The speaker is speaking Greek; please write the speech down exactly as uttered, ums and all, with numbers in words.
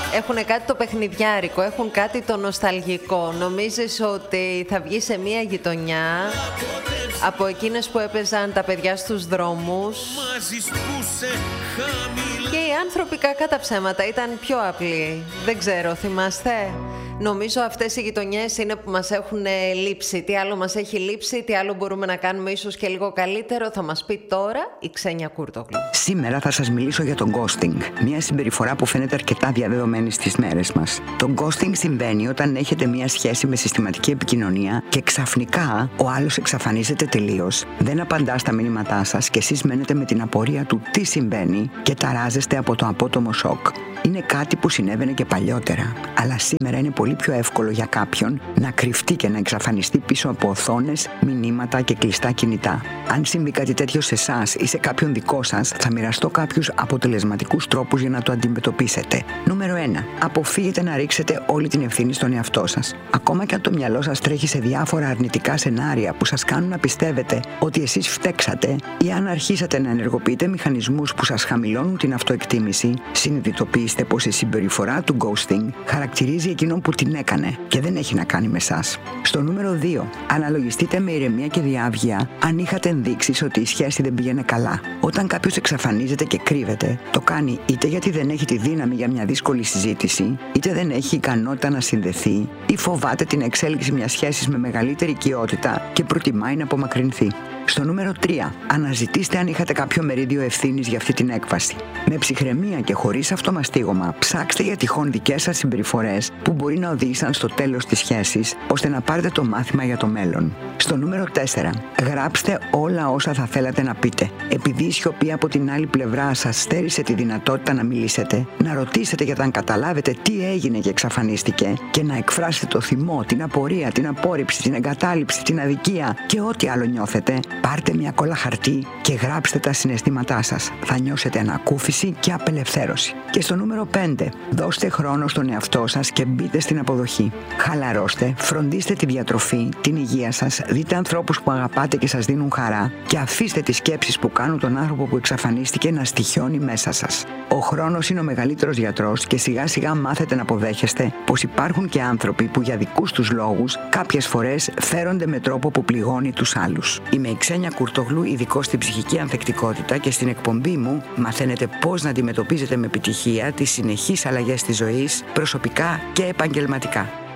Έχουν κάτι το παιχνιδιάρικο, έχουν κάτι το νοσταλγικό. Νομίζεις ότι θα βγει σε μια γειτονιά από εκείνες που έπαιζαν τα παιδιά στους δρόμους και οι άνθρωποι, κακά τα ψέματα, ήταν πιο απλοί. Δεν ξέρω, θυμάστε? Νομίζω αυτές οι γειτονιές είναι που μας έχουν λείψει. Τι άλλο μας έχει λείψει, τι άλλο μπορούμε να κάνουμε ίσως και λίγο καλύτερο, θα μας πει τώρα η Ξένια Κούρτογλου. Σήμερα θα σας μιλήσω για το ghosting, μια συμπεριφορά που φαίνεται αρκετά διαδεδομένη στις μέρες μας. Το ghosting συμβαίνει όταν έχετε μια σχέση με συστηματική επικοινωνία και ξαφνικά ο άλλος εξαφανίζεται τελείως, δεν απαντά στα μηνύματά σας και εσείς μένετε με την απορία του τι συμβαίνει και ταράζεστε από το απότομο σοκ. Είναι κάτι που συνέβαινε και παλιότερα, αλλά σήμερα είναι πολύ πιο εύκολο για κάποιον να κρυφτεί και να εξαφανιστεί πίσω από οθόνες, μηνύματα και κλειστά κινητά. Αν συμβεί κάτι τέτοιο σε εσάς ή σε κάποιον δικό σας, θα μοιραστώ κάποιους αποτελεσματικούς τρόπους για να το αντιμετωπίσετε. Νούμερο ένα. Αποφύγετε να ρίξετε όλη την ευθύνη στον εαυτό σας. Ακόμα και αν το μυαλό σας τρέχει σε διάφορα αρνητικά σενάρια που σας κάνουν να πιστεύετε ότι εσείς φταίξατε, ή αν αρχίσατε να ενεργοποιείτε μηχανισμούς που σας χαμηλώνουν την αυτοεκτίμηση, συνειδητοποιήστε πως η συμπεριφορά του ghosting χαρακτηρίζει εκείνον που την έκανε και δεν έχει να κάνει με εσάς. Στο νούμερο δύο. Αναλογιστείτε με ηρεμία και διάβγεια αν είχατε ενδείξεις ότι η σχέση δεν πήγαινε καλά. Όταν κάποιος εξαφανίζεται και κρύβεται, το κάνει είτε γιατί δεν έχει τη δύναμη για μια δύσκολη συζήτηση, είτε δεν έχει ικανότητα να συνδεθεί, ή φοβάται την εξέλιξη μιας σχέσης με μεγαλύτερη οικειότητα και προτιμάει να απομακρυνθεί. Στο νούμερο τρία. Αναζητήστε αν είχατε κάποιο μερίδιο ευθύνης για αυτή την έκβαση. Με ψυχραιμία και χωρίς αυτομαστίγωμα, ψάξτε για τυχόν δικές σας συμπεριφορές που μπορεί να οδήγησαν στο τέλος της σχέσης, ώστε να πάρετε το μάθημα για το μέλλον. Στο νούμερο τέσσερα. Γράψτε όλα όσα θα θέλατε να πείτε. Επειδή η σιωπή από την άλλη πλευρά σας στέρισε τη δυνατότητα να μιλήσετε, να ρωτήσετε για το αν καταλάβετε τι έγινε και εξαφανίστηκε και να εκφράσετε το θυμό, την απορία, την απόρριψη, την εγκατάλειψη, την αδικία και ό,τι άλλο νιώθετε. Πάρτε μια κόλλα χαρτί και γράψτε τα συναισθήματά σας. Θα νιώσετε ανακούφιση και απελευθέρωση. Και στο νούμερο πέντε. Δώστε χρόνο στον εαυτό σας και μπείτε στην αποδοχή. Χαλαρώστε, φροντίστε τη διατροφή, την υγεία σας, δείτε ανθρώπους που αγαπάτε και σας δίνουν χαρά και αφήστε τις σκέψεις που κάνουν τον άνθρωπο που εξαφανίστηκε να στοιχιώνει μέσα σας. Ο χρόνος είναι ο μεγαλύτερος γιατρός και σιγά σιγά μάθετε να αποδέχεστε πως υπάρχουν και άνθρωποι που για δικούς τους λόγους κάποιες φορές φέρονται με τρόπο που πληγώνει τους άλλους. Είμαι η Ξένια Κούρτογλου, ειδικός στην ψυχική ανθεκτικότητα, και στην εκπομπή μου μαθαίνετε πώς να αντιμετωπίζετε με επιτυχία τις συνεχείς αλλαγές της ζωής, προσωπικά και επαγγελματικά.